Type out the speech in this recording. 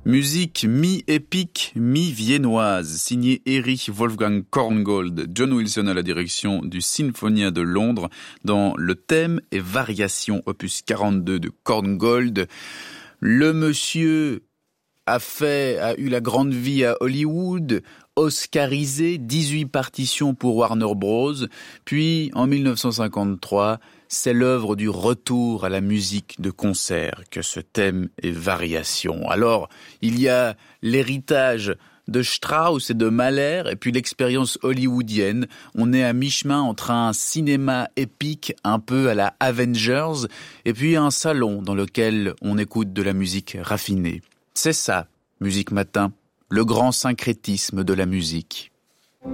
Musique mi-épique, mi-viennoise, signée Erich Wolfgang Korngold, John Wilson à la direction du Sinfonia de Londres, dans le thème et variation opus 42 de Korngold. Le monsieur a eu la grande vie à Hollywood, oscarisé, 18 partitions pour Warner Bros. Puis, en 1953, c'est l'œuvre du retour à la musique de concert que ce thème et variation. Alors, il y a l'héritage de Strauss et de Mahler, et puis l'expérience hollywoodienne. On est à mi-chemin entre un cinéma épique, un peu à la Avengers, et puis un salon dans lequel on écoute de la musique raffinée. C'est ça, Musique Matin, le grand syncrétisme de la musique.